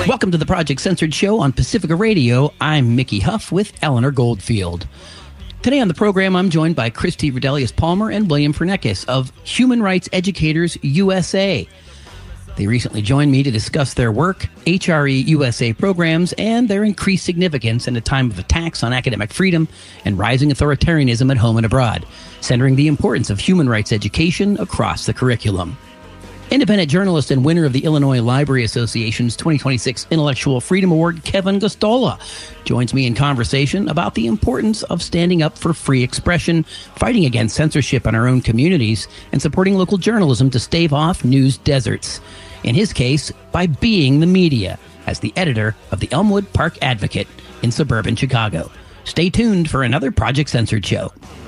Welcome to the Project Censored Show on Pacifica Radio. I'm Mickey Huff with Eleanor Goldfield. Today on the program, I'm joined by Christy Redelius-Palmer and William Fernekes of Human Rights Educators USA. They recently joined me to discuss their work, HRE USA programs, and their increased significance in a time of attacks on academic freedom and rising authoritarianism at home and abroad, centering the importance of human rights education across the curriculum. Independent journalist and winner of the Illinois Library Association's 2026 Intellectual Freedom Award, Kevin Gosztola, joins me in conversation about the importance of standing up for free expression, fighting against censorship in our own communities, and supporting local journalism to stave off news deserts. In his case, by being the media, as the editor of the Elmwood Park Advocate in suburban Chicago. Stay tuned for another Project Censored show.